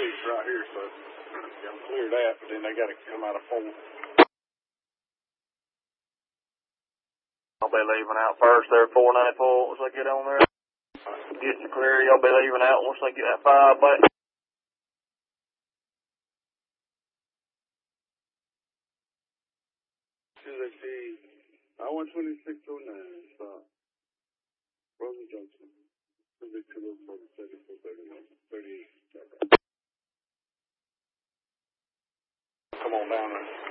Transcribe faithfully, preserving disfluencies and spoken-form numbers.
six right here, so I'm clear that, but then they got to come out of four. I'll be leaving out first there, four ninety-four, once I get on there. Get you clear, y'all be leaving out once I get that five back. As soon as I see I one twenty-six oh nine, stop. Rosen Junction. thirty-two oh four, thirty-four thirty-one, thirty-eight. Come on down there.